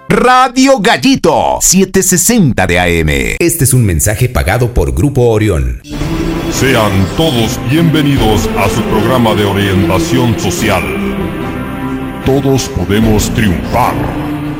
Radio Gallito 760 de AM. Este es un mensaje pagado por Grupo Orión. Sean todos bienvenidos a su programa de orientación social. Todos podemos triunfar.